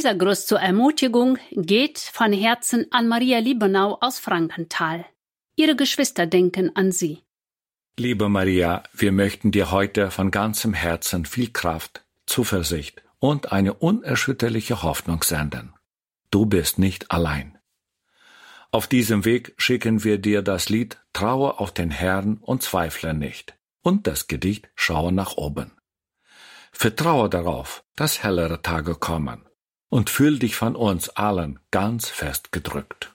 Dieser Gruß zur Ermutigung geht von Herzen an Maria Liebenau aus Frankenthal. Ihre Geschwister denken an sie. Liebe Maria, wir möchten dir heute von ganzem Herzen viel Kraft, Zuversicht und eine unerschütterliche Hoffnung senden. Du bist nicht allein. Auf diesem Weg schicken wir dir das Lied Traue auf den Herrn und zweifle nicht und das Gedicht Schaue nach oben. Vertraue darauf, dass hellere Tage kommen und fühl dich von uns allen ganz fest gedrückt.